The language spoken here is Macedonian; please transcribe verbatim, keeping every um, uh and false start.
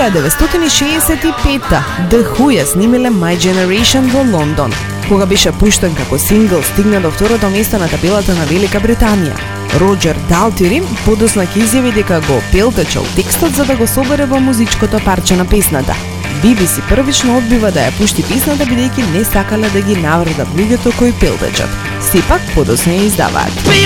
илјада деветстотини шеесет и петта The Who ја снимиле My Generation во Лондон. Кога беше пуштен како сингл, стигна до второто место на табелата на Велика Британија. Роџер Далтери подосна ќе изјави дека го пелтечел текстот за да го собере во музичкото парче на песната. Би Би Си првично одбива да ја пушти песната бидејќи не сакале да ги навредат луѓето кои пелтечат. Сепак подосна ја издаваат.